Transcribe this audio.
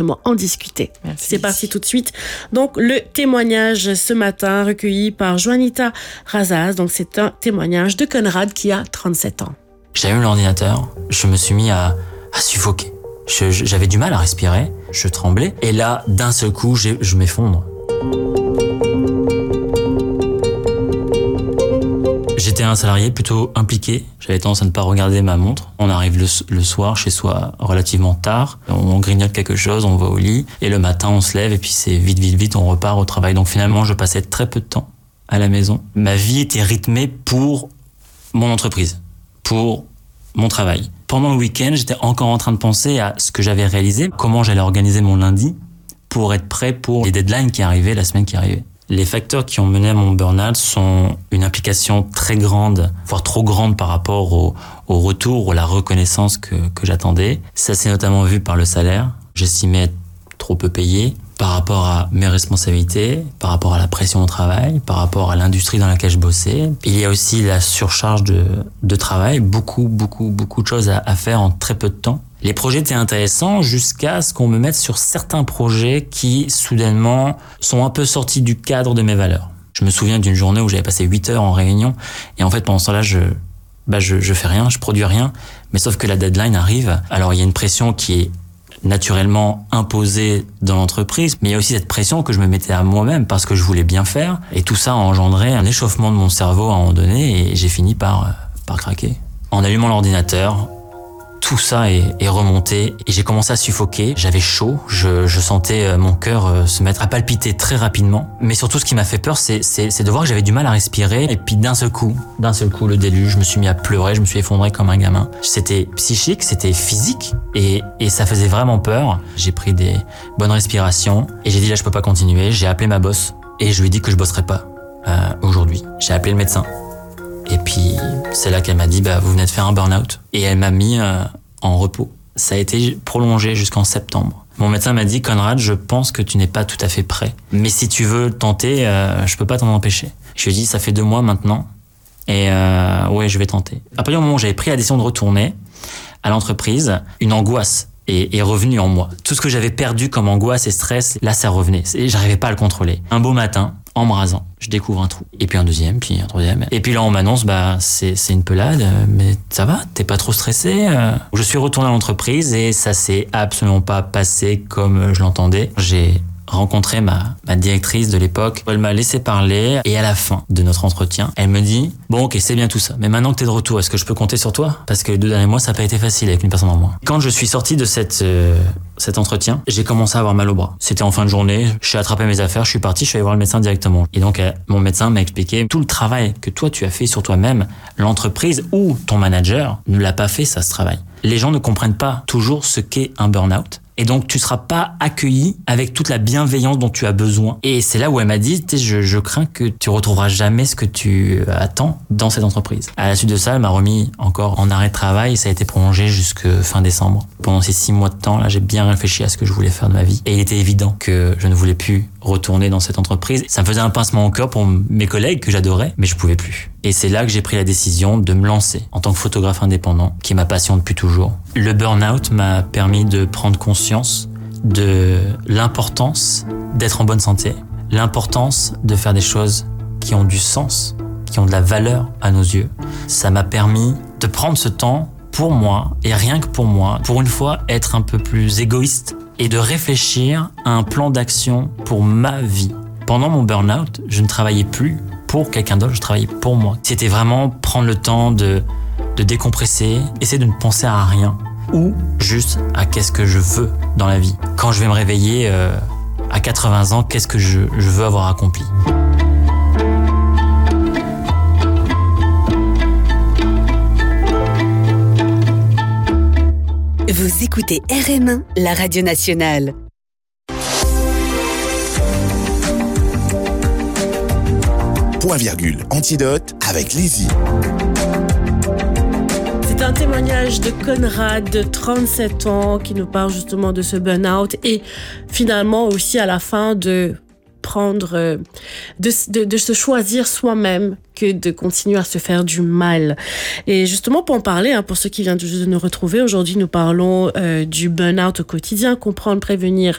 justement en discuter. Merci. C'est parti tout de suite. Donc, le témoignage ce matin recueilli par Juanita Razaz. Donc, c'est un témoignage de Conrad qui a 37 ans. J'allume l'ordinateur, je me suis mis à suffoquer. J'avais du mal à respirer, je tremblais. Et là, d'un seul coup, je m'effondre. J'étais un salarié plutôt impliqué. J'avais tendance à ne pas regarder ma montre. On arrive le soir chez soi relativement tard. On grignote quelque chose, on va au lit. Et le matin, on se lève et puis c'est vite, on repart au travail. Donc finalement, je passais très peu de temps à la maison. Ma vie était rythmée pour mon entreprise, pour mon travail. Pendant le week-end, j'étais encore en train de penser à ce que j'avais réalisé, comment j'allais organiser mon lundi pour être prêt pour les deadlines qui arrivaient, la semaine qui arrivait. Les facteurs qui ont mené à mon burn-out sont une implication très grande, voire trop grande par rapport au retour ou la reconnaissance que j'attendais. Ça s'est notamment vu par le salaire. J'estimais être trop peu payé par rapport à mes responsabilités, par rapport à la pression au travail, par rapport à l'industrie dans laquelle je bossais. Il y a aussi la surcharge de travail, beaucoup de choses à faire en très peu de temps. Les projets étaient intéressants jusqu'à ce qu'on me mette sur certains projets qui, soudainement, sont un peu sortis du cadre de mes valeurs. Je me souviens d'une journée où j'avais passé 8 heures en réunion et en fait, pendant ce temps-là, je fais rien, je produis rien, mais sauf que la deadline arrive. Alors, il y a une pression qui est naturellement imposée dans l'entreprise, mais il y a aussi cette pression que je me mettais à moi-même parce que je voulais bien faire et tout ça a engendré un échauffement de mon cerveau à un moment donné et j'ai fini par craquer. En allumant l'ordinateur, tout ça est remonté et j'ai commencé à suffoquer. J'avais chaud, je sentais mon cœur se mettre à palpiter très rapidement. Mais surtout, ce qui m'a fait peur, c'est de voir que j'avais du mal à respirer. Et puis d'un seul coup, le déluge, je me suis mis à pleurer, je me suis effondré comme un gamin. C'était psychique, c'était physique et ça faisait vraiment peur. J'ai pris des bonnes respirations et j'ai dit là, je peux pas continuer. J'ai appelé ma boss et je lui ai dit que je bosserais pas aujourd'hui. J'ai appelé le médecin. Et puis, c'est là qu'elle m'a dit, vous venez de faire un burn-out. Et elle m'a mis en repos. Ça a été prolongé jusqu'en septembre. Mon médecin m'a dit, Conrad, je pense que tu n'es pas tout à fait prêt. Mais si tu veux tenter, je peux pas t'en empêcher. Je lui ai dit, ça fait 2 mois maintenant. Et ouais, je vais tenter. Après, au moment où j'avais pris la décision de retourner à l'entreprise, une angoisse est revenue en moi. Tout ce que j'avais perdu comme angoisse et stress, là, ça revenait. J'arrivais pas à le contrôler. Un beau matin, en me rasant, je découvre un trou. Et puis un deuxième, puis un troisième. Et puis là, on m'annonce, c'est une pelade, mais ça va, t'es pas trop stressé. Je suis retourné à l'entreprise et ça s'est absolument pas passé comme je l'entendais. J'ai rencontré ma directrice de l'époque. Elle m'a laissé parler et à la fin de notre entretien, elle me dit « Bon, ok, c'est bien tout ça, mais maintenant que t'es de retour, est-ce que je peux compter sur toi ?» Parce que les 2 derniers mois, ça n'a pas été facile avec une personne en moins. Quand je suis sorti de cet entretien, j'ai commencé à avoir mal au bras. C'était en fin de journée, je suis attrapé mes affaires, je suis parti, je suis allé voir le médecin directement. Et donc, mon médecin m'a expliqué tout le travail que toi, tu as fait sur toi-même, l'entreprise ou ton manager ne l'a pas fait, ça, ce travail. Les gens ne comprennent pas toujours ce qu'est un burn-out. Et donc, tu seras pas accueilli avec toute la bienveillance dont tu as besoin. Et c'est là où elle m'a dit, je crains que tu retrouveras jamais ce que tu attends dans cette entreprise. À la suite de ça, elle m'a remis encore en arrêt de travail et ça a été prolongé jusque fin décembre. Pendant ces 6 mois de temps, là, j'ai bien réfléchi à ce que je voulais faire de ma vie. Et il était évident que je ne voulais plus retourner dans cette entreprise. Ça me faisait un pincement au cœur pour mes collègues que j'adorais, mais je pouvais plus. Et c'est là que j'ai pris la décision de me lancer en tant que photographe indépendant, qui est ma passion depuis toujours. Le burn-out m'a permis de prendre conscience de l'importance d'être en bonne santé, l'importance de faire des choses qui ont du sens, qui ont de la valeur à nos yeux. Ça m'a permis de prendre ce temps pour moi, et rien que pour moi, pour une fois être un peu plus égoïste et de réfléchir à un plan d'action pour ma vie. Pendant mon burn-out, je ne travaillais plus pour quelqu'un d'autre, je travaillais pour moi. C'était vraiment prendre le temps de décompresser, essayer de ne penser à rien ou juste à qu'est-ce que je veux dans la vie. Quand je vais me réveiller à 80 ans, qu'est-ce que je veux avoir accompli ? Vous écoutez RM1, la radio nationale. Point virgule, antidote avec Lizzie. C'est un témoignage de Conrad, de 37 ans, qui nous parle justement de ce burn-out et finalement aussi à la fin de prendre, de se choisir soi-même que de continuer à se faire du mal. Et justement, pour en parler, pour ceux qui viennent juste de nous retrouver, aujourd'hui, nous parlons du burn-out au quotidien, comprendre, prévenir